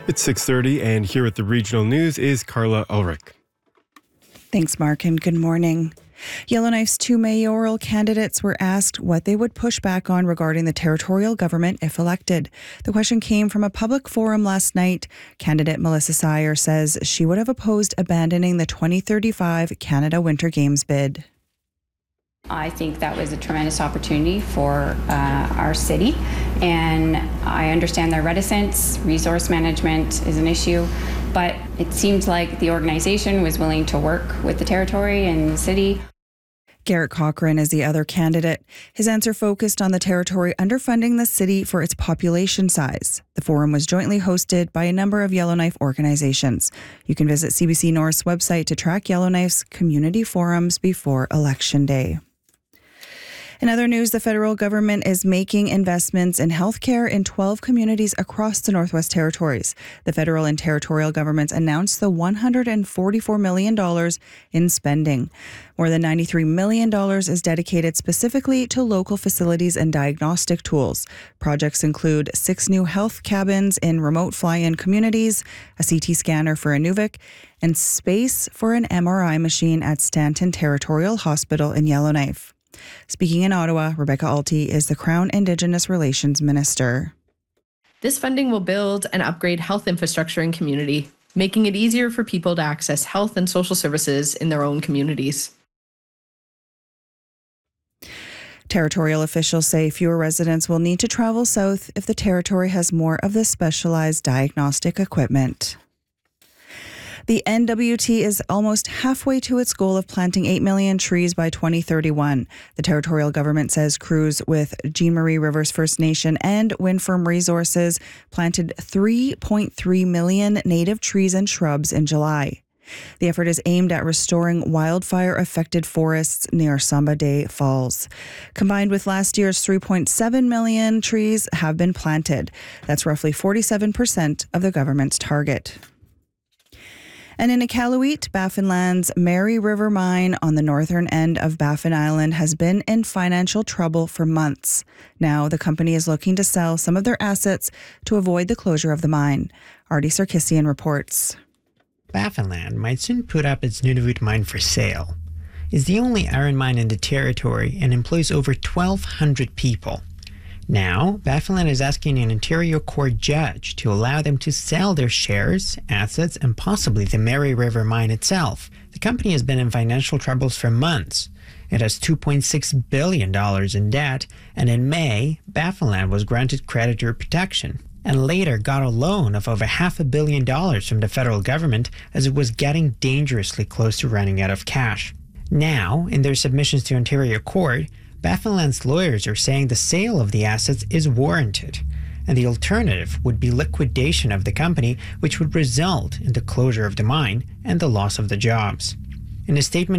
It's 6:30, and here at the Regional News is Carla Ulrich. Thanks, Mark, and good morning. Yellowknife's two mayoral candidates were asked what they would push back on regarding the territorial government if elected. The question came from a public forum last night. Candidate Melissa Sire says she would have opposed abandoning the 2035 Canada Winter Games bid. I think that was a tremendous opportunity for our city, and I understand their reticence. Resource management is an issue, but it seems like the organization was willing to work with the territory and the city. Garrett Cochran is the other candidate. His answer focused on the territory underfunding the city for its population size. The forum was jointly hosted by a number of Yellowknife organizations. You can visit CBC North's website to track Yellowknife's community forums before Election Day. In other news, the federal government is making investments in healthcare in 12 communities across the Northwest Territories. The federal and territorial governments announced the $144 million in spending. More than $93 million is dedicated specifically to local facilities and diagnostic tools. Projects include 6 new health cabins in remote fly-in communities, a CT scanner for Inuvik, and space for an MRI machine at Stanton Territorial Hospital in Yellowknife. Speaking in Ottawa, Rebecca Alty is the Crown Indigenous Relations Minister. This funding will build and upgrade health infrastructure in community, making it easier for people to access health and social services in their own communities. Territorial officials say fewer residents will need to travel south if the territory has more of this specialized diagnostic equipment. The NWT is almost halfway to its goal of planting 8 million trees by 2031. The territorial government says crews with Jean Marie Rivers First Nation and Windfirm Resources planted 3.3 million native trees and shrubs in July. The effort is aimed at restoring wildfire-affected forests near Samba Day Falls. Combined with last year's 3.7 million trees have been planted. That's roughly 47% of the government's target. And in Iqaluit, Baffinland's Mary River Mine on the northern end of Baffin Island has been in financial trouble for months. Now the company is looking to sell some of their assets to avoid the closure of the mine. Artie Sarkissian reports. Baffinland might soon put up its Nunavut mine for sale. It's the only iron mine in the territory and employs over 1,200 people. Now, Baffinland is asking an Ontario court judge to allow them to sell their shares, assets, and possibly the Mary River mine itself. The company has been in financial troubles for months. It has $2.6 billion in debt, and in May, Baffinland was granted creditor protection and later got a loan of over $500 million from the federal government as it was getting dangerously close to running out of cash. Now, in their submissions to Ontario court, Baffinland's lawyers are saying the sale of the assets is warranted, and the alternative would be liquidation of the company, which would result in the closure of the mine and the loss of the jobs. In a statement